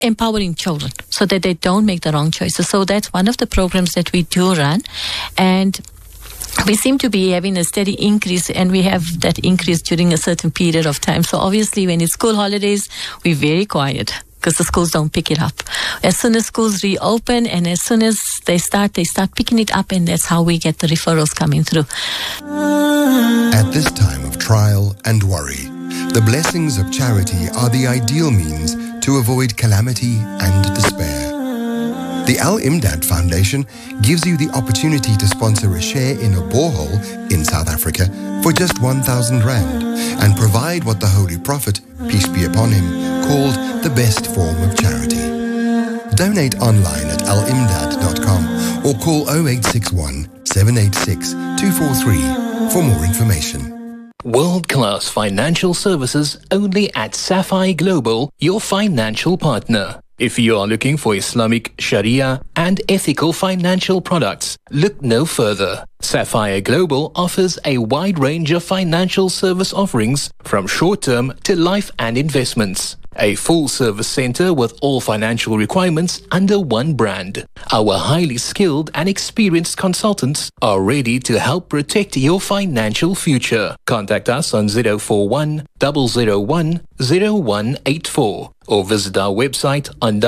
empowering children so that they don't make the wrong choices. So that's one of the programs that we do run. And we seem to be having a steady increase, and we have that increase during a certain period of time. So obviously when it's school holidays, we're very quiet because the schools don't pick it up. As soon as schools reopen and as soon as they start picking it up, and that's how we get the referrals coming through. At this time of trial and worry, the blessings of charity are the ideal means to avoid calamity and despair. The Al-Imdad Foundation gives you the opportunity to sponsor a share in a borehole in South Africa for just 1,000 Rand and provide what the Holy Prophet, peace be upon him, called the best form of charity. Donate online at alimdad.com or call 0861 786 243 for more information. World-class financial services only at Sapphire Global, your financial partner. If you are looking for Islamic, Sharia and ethical financial products, look no further. Sapphire Global offers a wide range of financial service offerings from short-term to life and investments. A full-service center with all financial requirements under one brand. Our highly skilled and experienced consultants are ready to help protect your financial future. Contact us on 041 001 0184 or visit our website on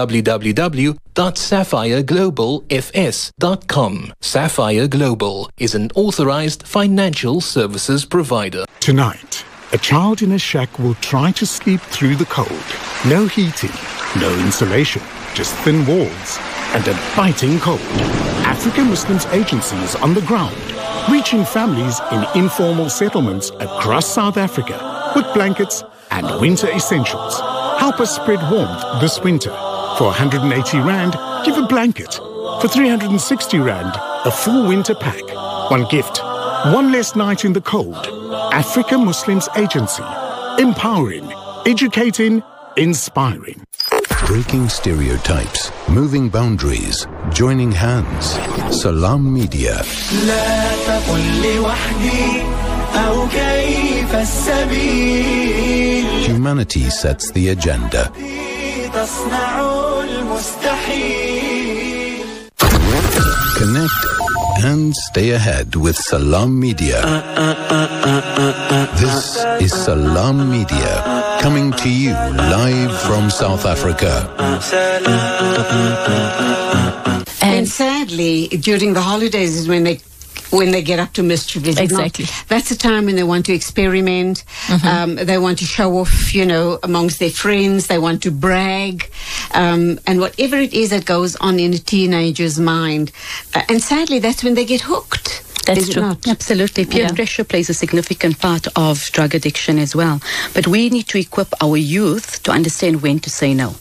www.sapphireglobalfs.com. Sapphire Global is an authorized financial services provider. Tonight, a child in a shack will try to sleep through the cold. No heating, no insulation, just thin walls and a biting cold. African Muslims Agency is on the ground, reaching families in informal settlements across South Africa with blankets and winter essentials. Help us spread warmth this winter. For 180 Rand, give a blanket. For 360 Rand, a full winter pack. One gift, one less night in the cold. African Muslims Agency. Empowering, educating, inspiring. Breaking stereotypes, moving boundaries, joining hands. Salam Media. Humanity sets the agenda. Connect and stay ahead with Salam Media. This is Salam Media, coming to you live from South Africa. And sadly, during the holidays is when they get up to mischief. Exactly. That's the time when they want to experiment. They want to show off, amongst their friends. They want to brag. And whatever it is that goes on in a teenager's mind. And sadly, that's when they get hooked. That's true. Not? Absolutely. Peer pressure plays a significant part of drug addiction as well. But we need to equip our youth to understand when to say no.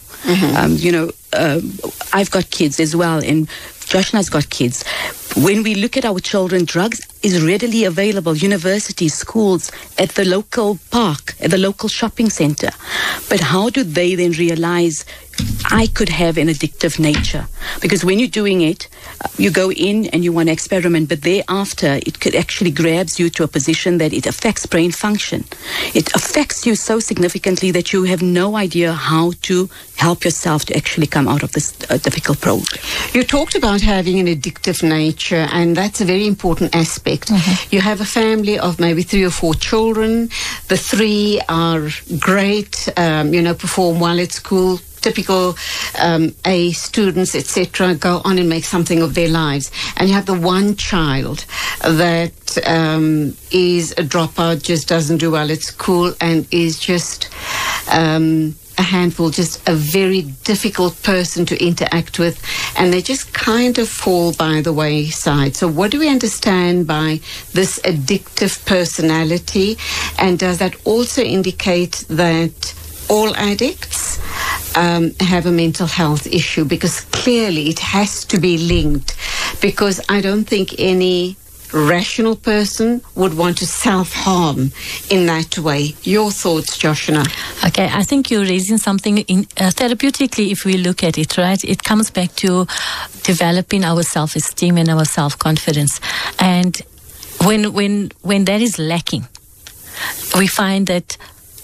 I've got kids as well, and Joshna's got kids. When we look at our children, drugs is readily available, universities, schools, at the local park, at the local shopping center. But how do they then realize I could have an addictive nature? Because when you're doing it, you go in and you want to experiment, but thereafter it could actually grabs you to a position that it affects brain function. It affects you so significantly that you have no idea how to help yourself to actually come out of this difficult program. You talked about having an addictive nature, and that's a very important aspect. You have a family of maybe 3 or 4 children. The 3 are great, perform well at school. Typical A students, etc., go on and make something of their lives. And you have the one child that is a dropout, just doesn't do well at school, and is just a handful, just a very difficult person to interact with, and they just kind of fall by the wayside. So what do we understand by this addictive personality? And does that also indicate that all addicts have a mental health issue? Because clearly it has to be linked, because I don't think any rational person would want to self-harm in that way. Your thoughts, Joshna? Okay, I think you're raising something in therapeutically. If we look at it, right, it comes back to developing our self-esteem and our self-confidence. And when that is lacking, we find that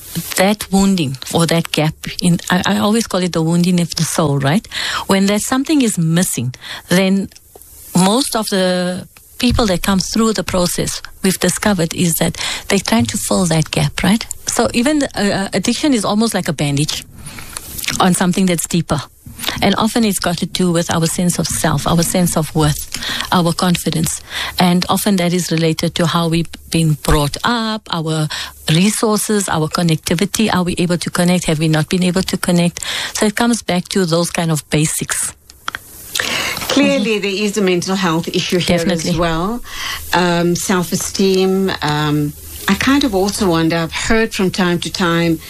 that wounding or that gap in, I always call it the wounding of the soul, right? When there's something is missing, then most of the people that come through the process, we've discovered, is that they're trying to fill that gap, right? So even addiction is almost like a bandage on something that's deeper. And often it's got to do with our sense of self, our sense of worth, our confidence. And often that is related to how we've been brought up, our resources, our connectivity. Are we able to connect? Have we not been able to connect? So it comes back to those kind of basics. Clearly, there is a mental health issue here Definitely. as well. Self-esteem. I kind of also wonder, I've heard from time to time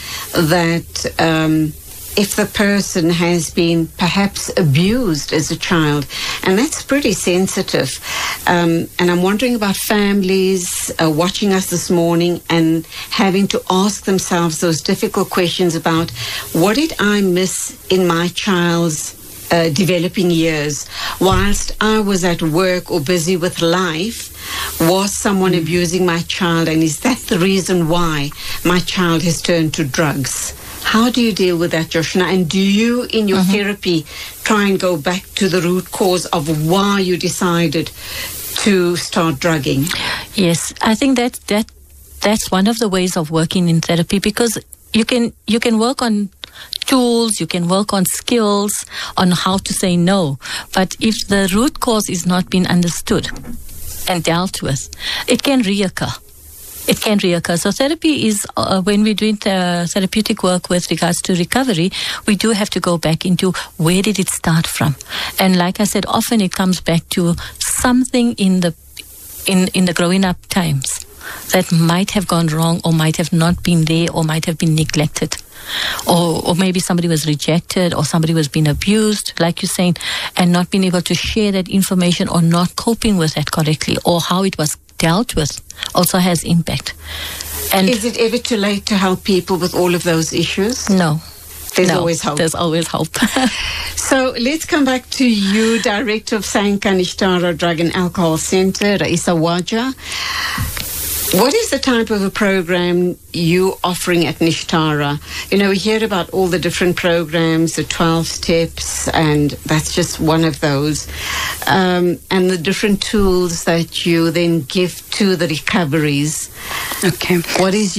that if the person has been perhaps abused as a child, and that's pretty sensitive. And I'm wondering about families watching us this morning and having to ask themselves those difficult questions about, what did I miss in my child's developing years? Whilst I was at work or busy with life, was someone abusing my child, and is that the reason why my child has turned to drugs? How do you deal with that, Joshna? And do you, in your therapy, try and go back to the root cause of why you decided to start drugging? Yes, I think that's one of the ways of working in therapy, because you can work on tools, you can work on skills, on how to say no. But if the root cause is not being understood and dealt with, it can reoccur. It can reoccur. So therapy is, when we're doing therapeutic work with regards to recovery, we do have to go back into where did it start from. And like I said, often it comes back to something in the growing up times that might have gone wrong, or might have not been there, or might have been neglected. Or maybe somebody was rejected, or somebody was being abused, like you're saying, and not being able to share that information, or not coping with that correctly, or how it was dealt with also has impact. And is it ever too late to help people with all of those issues? No. There's always hope. There's always hope. So let's come back to you, Director of Sanka Nishtara Drug and Alcohol Center, Raisa Waja. What is the type of a program you offering at Nishtara? You know, we hear about all the different programs, the 12 steps, and that's just one of those. And the different tools that you then give to the recoveries. Okay. What is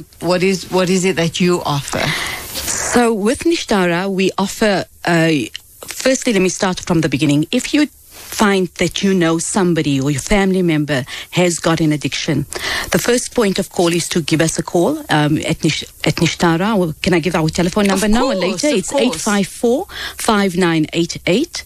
it that you offer? So with Nishtara, we offer, firstly, let me start from the beginning. If you find that you know somebody or your family member has got an addiction, the first point of call is to give us a call at Nishtara. Well, can I give our telephone number now or later? It's 854-5988,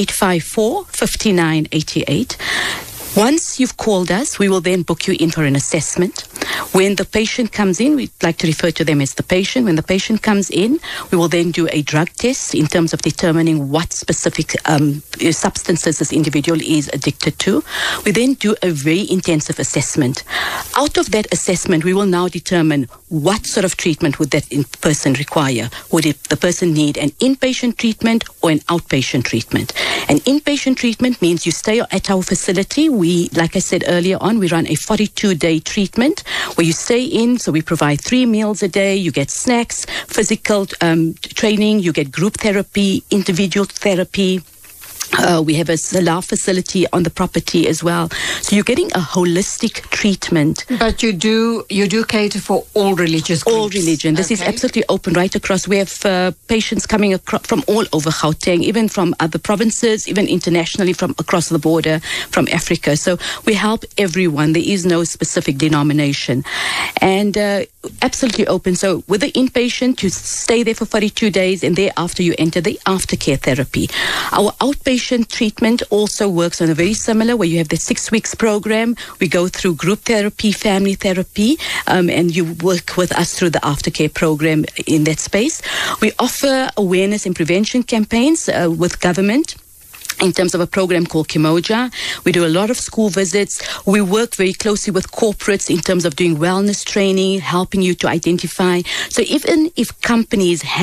854-5988. Once you've called us, we will then book you in for an assessment. When the patient comes in, we like to refer to them as the patient. When the patient comes in, we will then do a drug test in terms of determining what specific substances this individual is addicted to. We then do a very intensive assessment. Out of that assessment, we will now determine what sort of treatment would that person require. Would the person need an inpatient treatment or an outpatient treatment? An inpatient treatment means you stay at our facility. We, like I said earlier on, we run a 42-day treatment where you stay in. So we provide 3 meals a day. You get snacks, physical training. You get group therapy, individual therapy. We have a Salah facility on the property as well. So you're getting a holistic treatment. But you do cater for all religious groups? All religion. This is absolutely open right across. We have patients coming from all over Gauteng, even from other provinces, even internationally from across the border, from Africa. So we help everyone. There is no specific denomination. And absolutely open. So with the inpatient, you stay there for 42 days, and thereafter you enter the aftercare therapy. Our outpatient treatment also works on a very similar, where you have the 6 weeks program. We go through group therapy, family therapy, and you work with us through the aftercare program in that space. We offer awareness and prevention campaigns with government. In terms of a program called Kimoja, we do a lot of school visits. We work very closely with corporates in terms of doing wellness training, helping you to identify. So even if companies have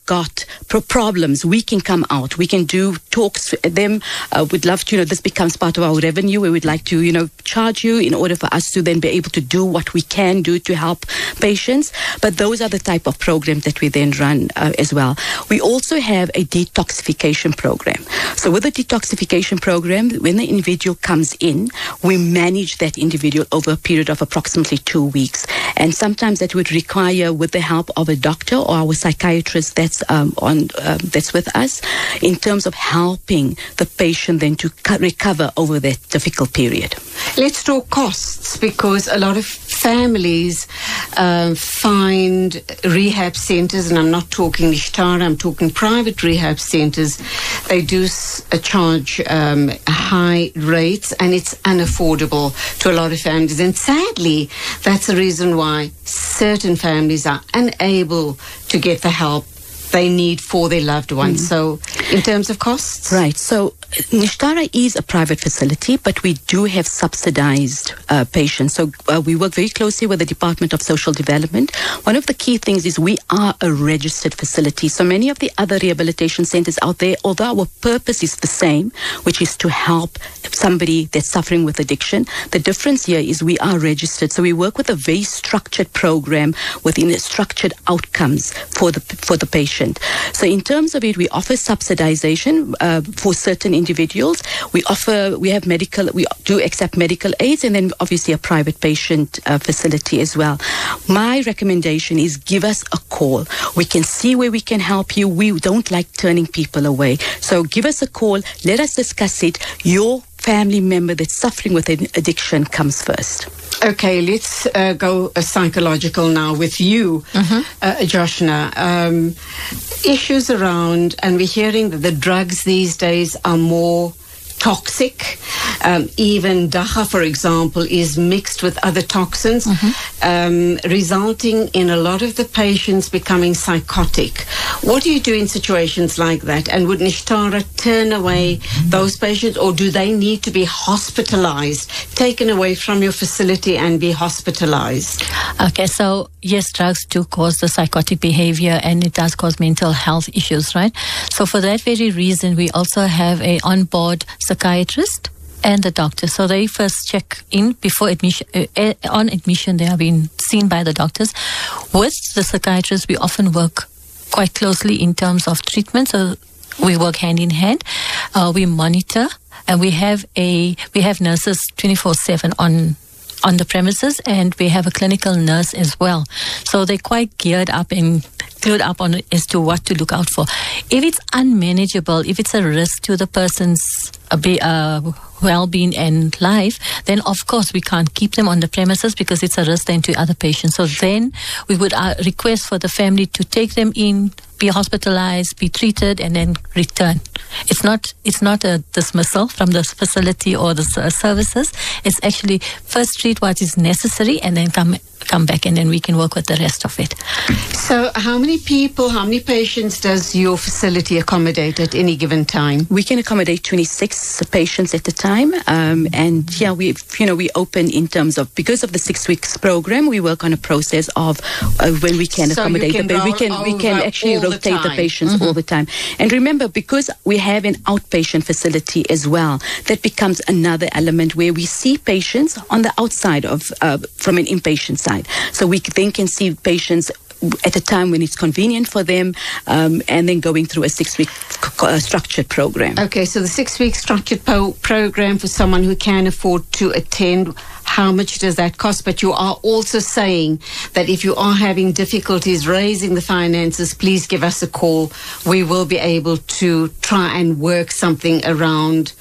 got problems, we can come out. We can do talks with them. We'd love to, this becomes part of our revenue. We would like to, charge you in order for us to then be able to do what we can do to help patients. But those are the type of programs that we then run as well. We also have a detoxification program. So with the detoxification program, when the individual comes in, we manage that individual over a period of approximately 2 weeks. And sometimes that would require, with the help of a doctor or our psychiatrist that's that's with us, in terms of helping the patient then to recover over that difficult period. Let's talk costs, because a lot of families find rehab centres, and I'm not talking Nishtara, I'm talking private rehab centres. They do charge high rates, and it's unaffordable to a lot of families. And sadly, that's the reason why certain families are unable to get the help they need for their loved ones. So in terms of costs? Right. So Nishtara is a private facility, but we do have subsidized patients. So we work very closely with the Department of Social Development. One of the key things is we are a registered facility. So many of the other rehabilitation centers out there, although our purpose is the same, which is to help somebody that's suffering with addiction, the difference here is we are registered. So we work with a very structured program within structured outcomes for the patient. So in terms of it, we offer subsidization for certain individuals. We do accept medical aids, and then obviously a private patient facility as well. My recommendation is give us a call. We can see where we can help you. We don't like turning people away. So give us a call. Let us discuss it. Your family member that's suffering with an addiction comes first. Okay, let's go psychological now with you, Joshna. Issues around, and we're hearing that the drugs these days are more toxic. Even Daha, for example, is mixed with other toxins, resulting in a lot of the patients becoming psychotic. What do you do in situations like that? And would Nishtara turn away those patients, or do they need to be hospitalized, taken away from your facility and be hospitalized? Okay, so yes, drugs do cause the psychotic behavior, and it does cause mental health issues, right? So for that very reason, we also have a on-board psychiatrist and the doctor. So they first check in before admission. On admission, they are being seen by the doctors. With the psychiatrist, we often work quite closely in terms of treatment. So we work hand in hand. We monitor, and we have nurses 24/7 on the premises, and we have a clinical nurse as well. So they're quite geared up and clued up on as to what to look out for. If it's unmanageable, if it's a risk to the person's well-being and life, then of course we can't keep them on the premises because it's a risk then to other patients. So then we would request for the family to take them in, be hospitalized, be treated, and then return. It's not a dismissal from the facility or the services. It's actually first treat what is necessary and then come back, and then we can work with the rest of it. So how many patients does your facility accommodate at any given time? We can accommodate 26 patients at a time. And yeah, we open in terms of, because of the 6 weeks program, we work on a process of when we can accommodate we can actually rotate the patients all the time. And remember, because we have an outpatient facility as well, that becomes another element where we see patients on the outside of from an inpatient side. So we then can see patients at a time when it's convenient for them, and then going through a 6-week structured program. Okay, so the 6-week structured program for someone who can afford to attend, how much does that cost? But you are also saying that if you are having difficulties raising the finances, please give us a call. We will be able to try and work something around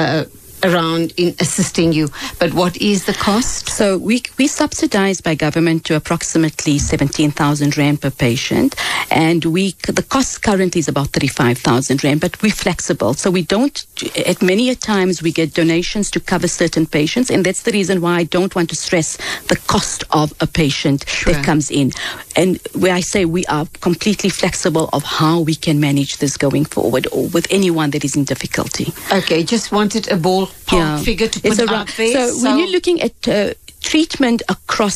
in assisting you. But what is the cost? So we subsidized by government to approximately 17,000 Rand per patient, and the cost currently is about 35,000 Rand, but we're flexible. So we don't, at many a times we get donations to cover certain patients, and that's the reason why I don't want to stress the cost of a patient that comes in. And where I say we are completely flexible of how we can manage this going forward, or with anyone that is in difficulty. Okay, just wanted a ballpark figure to put out there. So when you're looking at treatment across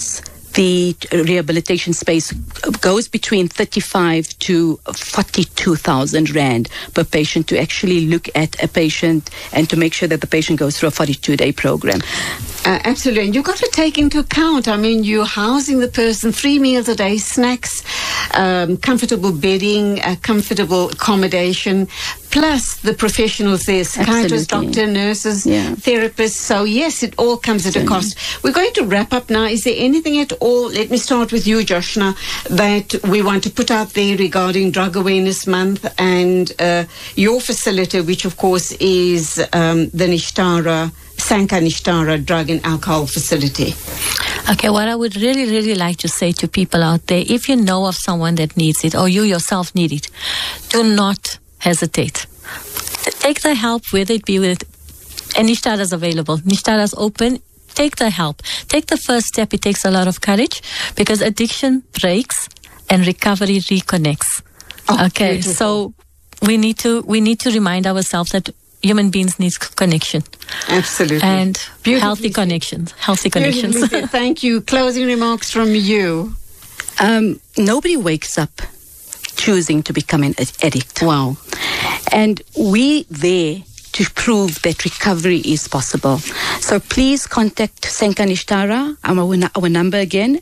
the rehabilitation space goes between 35 to 42,000 rand per patient to actually look at a patient and to make sure that the patient goes through a 42-day program. Absolutely. And you've got to take into account, I mean, you're housing the person 3 meals a day, snacks, comfortable bedding, comfortable accommodation, plus the professionals there, psychiatrists, doctor, nurses, therapists. So, yes, it all comes at a cost. We're going to wrap up now. Is there anything at all, let me start with you, Joshna, that we want to put out there regarding Drug Awareness Month and your facility, which, of course, is the Nishtara, Sanka Nishtara Drug and Alcohol Facility? Okay, what I would really, really like to say to people out there, if you know of someone that needs it or you yourself need it, do not hesitate. Take the help, whether it be with, and Nishtara is available. Nishtara is open. Take the help. Take the first step. It takes a lot of courage because addiction breaks and recovery reconnects. Okay, beautiful. So we need to remind ourselves that human beings need connection. Absolutely. And healthy connections. Healthy connections. Thank you. Closing remarks from you. Nobody wakes up choosing to become an addict. Wow. And we there to prove that recovery is possible. So please contact Sanka Nishtara. Our number again,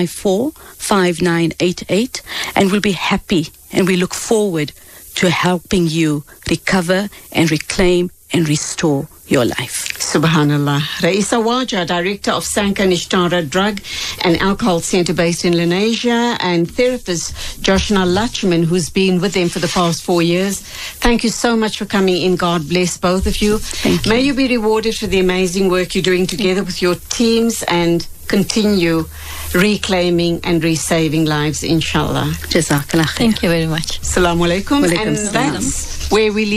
854-5988. And we'll be happy and we look forward to helping you recover and reclaim and restore your life. Subhanallah. Raisa Waja, Director of Sanka Nishtara Drug and Alcohol Centre based in Lenasia, and therapist Joshna Lachman, who's been with them for the past 4 years. Thank you so much for coming in. God bless both of you. Thank you. May you be rewarded for the amazing work you're doing together with your teams and continue reclaiming and resaving lives, inshallah. Jazakallah khair. Thank you very much. Assalamu alaikum. Walaikum And salam. that's where we leave.